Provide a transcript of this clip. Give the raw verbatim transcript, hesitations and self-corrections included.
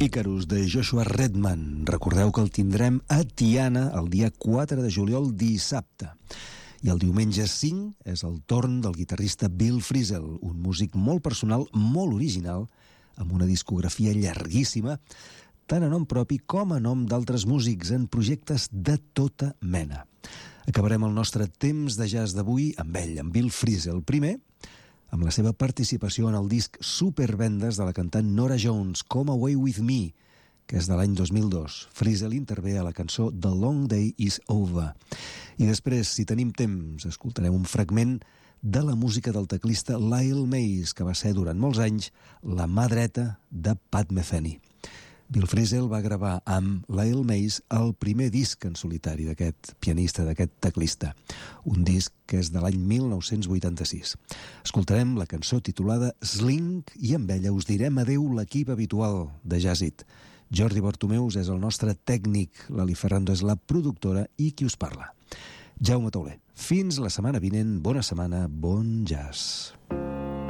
Icarus, de Joshua Redman. Recordeu que el tindrem a Tiana el dia quatre de juliol, dissabte. I el diumenge cinc és el torn del guitarrista Bill Frisell, un músic molt personal, molt original, amb una discografia llarguíssima, tant a nom propi com a nom d'altres músics en projectes de tota mena. Acabarem el nostre temps de jazz d'avui amb ell, amb Bill Frisell. Primer, amb la seva participació en el disc Supervendes de la cantant Norah Jones, Come Away With Me, que és de l'any dos mil dos. Frisell intervé a la cançó The Long Day Is Over. I després, si tenim temps, escoltarem un fragment de la música del teclista Lyle Mays, que va ser durant molts anys la mà dreta de Pat Metheny. Bill Frisell va gravar amb Lyle Mays el primer disc en solitari d'aquest pianista, d'aquest teclista. Un disc que és de l'any mil nou-cents vuitanta-sis. Escoltarem la cançó titulada Sling i amb ella us direm adeu l'equip habitual de Jazzit. Jordi Bartomeus és el nostre tècnic, l'Ali Ferrando és la productora i qui us parla. Jaume Tauler. Fins la setmana vinent, bona setmana, bon jazz.